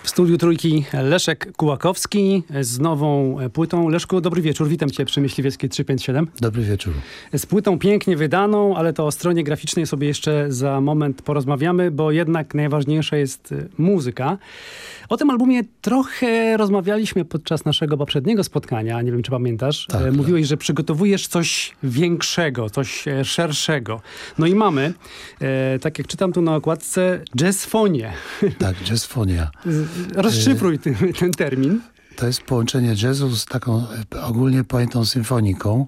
W studiu Trójki Leszek Kułakowski z nową płytą. Leszku, dobry wieczór. Witam cię przy Myśliwieckiej 357. Dobry wieczór. Z płytą pięknie wydaną, ale to o stronie graficznej sobie jeszcze za moment porozmawiamy, bo jednak najważniejsza jest muzyka. O tym albumie trochę rozmawialiśmy podczas naszego poprzedniego spotkania. Nie wiem, czy pamiętasz. Tak, Mówiłeś, że przygotowujesz coś większego, coś szerszego. No i mamy, tak jak czytam tu na okładce, jazzfonię. Tak, jazzfonia. Rozszyfruj ten termin. To jest połączenie jazzu z taką ogólnie pojętą symfoniką.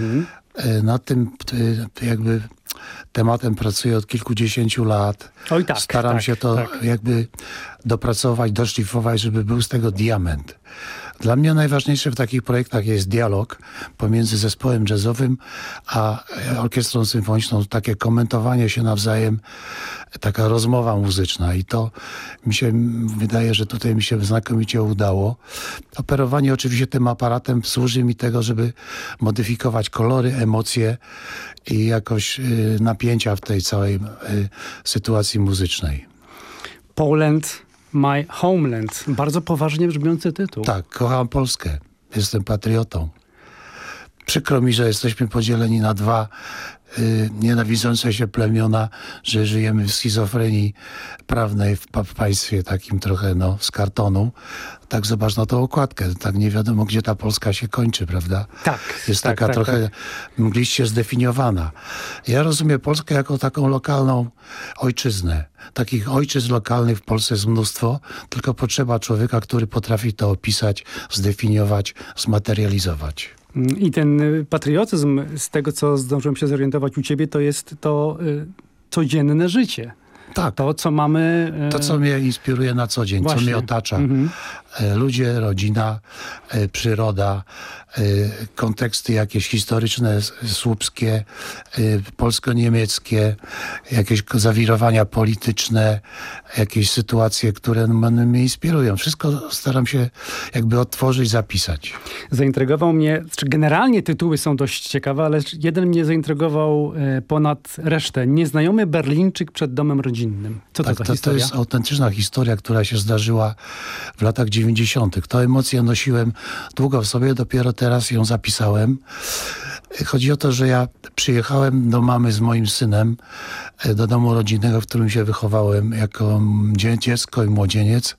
Nad tym jakby tematem pracuję od kilkudziesięciu lat. Oj, tak, Staram się to jakby dopracować, doszlifować, żeby był z tego diament. Dla mnie najważniejsze w takich projektach jest dialog pomiędzy zespołem jazzowym a orkiestrą symfoniczną. Takie komentowanie się nawzajem, taka rozmowa muzyczna. I to mi się wydaje, że tutaj mi się znakomicie udało. Operowanie oczywiście tym aparatem służy mi tego, żeby modyfikować kolory, emocje i jakoś napięcia w tej całej sytuacji muzycznej. Poland, My Homeland. Bardzo poważnie brzmiący tytuł. Tak, kocham Polskę. Jestem patriotą. Przykro mi, że jesteśmy podzieleni na dwa nienawidzące się plemiona, że żyjemy w schizofrenii prawnej w państwie takim trochę z kartonu. Tak zobacz na tą okładkę. Tak nie wiadomo, gdzie ta Polska się kończy, prawda? Tak. Jest taka trochę mgliście zdefiniowana. Ja rozumiem Polskę jako taką lokalną ojczyznę. Takich ojczyzn lokalnych w Polsce jest mnóstwo, tylko potrzeba człowieka, który potrafi to opisać, zdefiniować, zmaterializować. I ten patriotyzm, z tego co zdążyłem się zorientować u ciebie, to jest to codzienne życie. Tak. To, co mamy... To, co mnie inspiruje na co dzień, Właśnie. co mnie otacza. Ludzie, rodzina, przyroda, konteksty jakieś historyczne, słupskie, polsko-niemieckie, jakieś zawirowania polityczne, jakieś sytuacje, które mnie inspirują. Wszystko staram się jakby odtworzyć, zapisać. Zaintrygował mnie, generalnie tytuły są dość ciekawe, ale jeden mnie zaintrygował ponad resztę. Nieznajomy Berlińczyk przed domem rodzinnym. Co to za historia? To jest autentyczna historia, która się zdarzyła w latach 90. To emocje nosiłem długo w sobie, dopiero teraz ją zapisałem. Chodzi o to, że ja przyjechałem do mamy z moim synem, do domu rodzinnego, w którym się wychowałem jako dziecko i młodzieniec.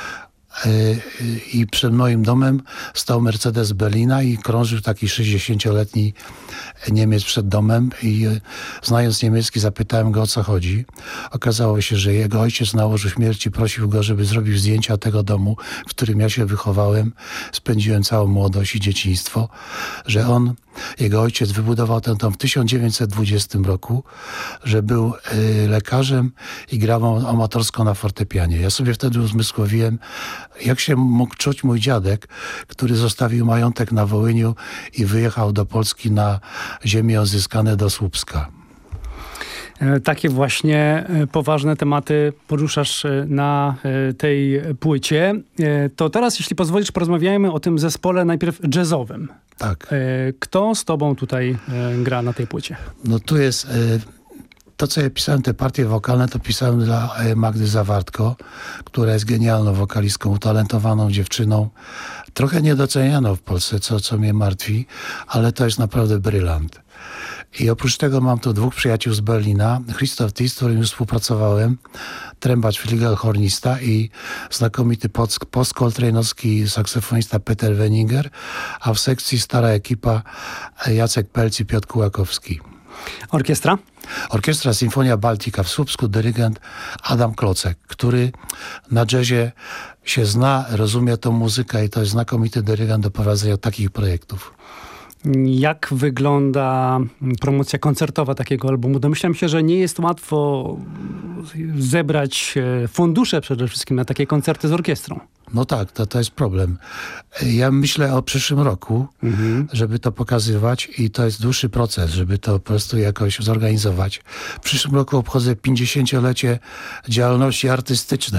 I przed moim domem stał Mercedes Berlina i krążył taki 60-letni Niemiec przed domem i znając niemiecki zapytałem go, o co chodzi. Okazało się, że jego ojciec na łożu śmierci prosił go, żeby zrobił zdjęcia tego domu, w którym ja się wychowałem, spędziłem całą młodość i dzieciństwo, że jego ojciec wybudował ten dom w 1920 roku, że był lekarzem i grał amatorsko na fortepianie. Ja sobie wtedy uzmysłowiłem, jak się mógł czuć mój dziadek, który zostawił majątek na Wołyniu i wyjechał do Polski na ziemię odzyskane do Słupska. Takie właśnie poważne tematy poruszasz na tej płycie. To teraz, jeśli pozwolisz, porozmawiajmy o tym zespole najpierw jazzowym. Tak. Kto z tobą tutaj gra na tej płycie? No tu jest... To, co ja pisałem, te partie wokalne, to pisałem dla Magdy Zawartko, która jest genialną wokalistką, utalentowaną dziewczyną. Trochę niedocenianą w Polsce, co mnie martwi, ale to jest naprawdę brylant. I oprócz tego mam tu dwóch przyjaciół z Berlina. Christoph Tis, z którym już współpracowałem, trębacz, fligelhornista i znakomity post-coltrane'owski saksofonista Peter Weninger, a w sekcji stara ekipa Jacek Pelc i Piotr Kułakowski. Orkiestra? Orkiestra Sinfonia Baltica w Słupsku, dyrygent Adam Klocek, który na jazzie się zna, rozumie tą muzykę i to jest znakomity dyrygent do prowadzenia takich projektów. Jak wygląda promocja koncertowa takiego albumu? Domyślam się, że nie jest łatwo zebrać fundusze przede wszystkim na takie koncerty z orkiestrą. No tak, to jest problem. Ja myślę o przyszłym roku, żeby to pokazywać i to jest dłuższy proces, żeby to po prostu jakoś zorganizować. W przyszłym roku obchodzę 50-lecie działalności artystycznej.